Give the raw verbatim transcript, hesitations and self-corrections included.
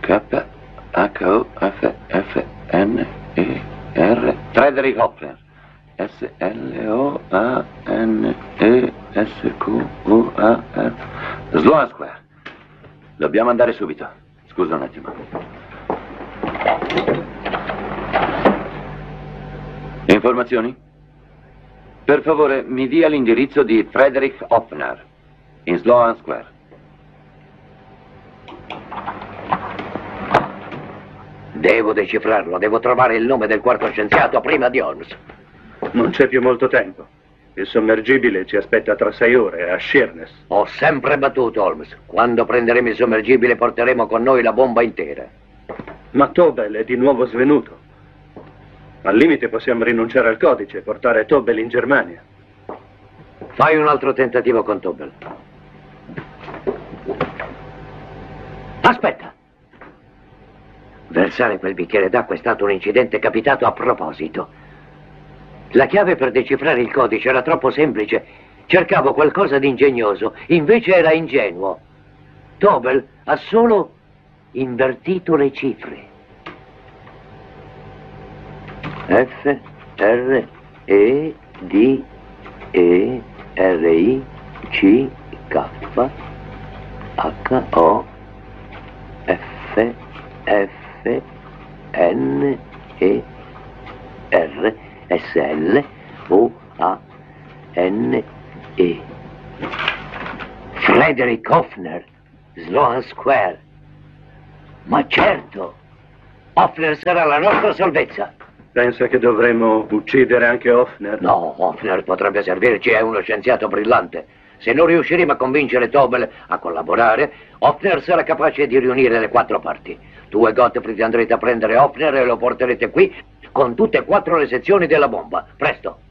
K H O F F N E R. Frederick Hoffner. S L O A N E S Q U A R. Sloan Square. Dobbiamo andare subito. Scusa un attimo. Informazioni? Per favore, mi dia l'indirizzo di Frederick Hoffner in Sloan Square. Devo decifrarlo, devo trovare il nome del quarto scienziato prima di Holmes. Non c'è più molto tempo. Il sommergibile ci aspetta tra sei ore a Sheerness. Ho sempre battuto, Holmes. Quando prenderemo il sommergibile porteremo con noi la bomba intera. Ma Tobel è di nuovo svenuto. Al limite possiamo rinunciare al codice e portare Tobel in Germania. Fai un altro tentativo con Tobel. Aspetta! Versare quel bicchiere d'acqua è stato un incidente capitato a proposito. La chiave per decifrare il codice era troppo semplice. Cercavo qualcosa di ingegnoso, invece era ingenuo. Tobel ha solo invertito le cifre. F, R, E, D, E, R, I, C, K, H, O, F, F, N, E, R, S, L, O, A, N, E. Frederick Hoffner, Sloan Square. Ma certo, Hoffner sarà la nostra salvezza. Pensa che dovremmo uccidere anche Hoffner? No, Hoffner potrebbe servirci, è uno scienziato brillante. Se non riusciremo a convincere Tobel a collaborare, Hoffner sarà capace di riunire le quattro parti. Tu e Gottfried andrete a prendere Hoffner e lo porterete qui con tutte e quattro le sezioni della bomba. Presto!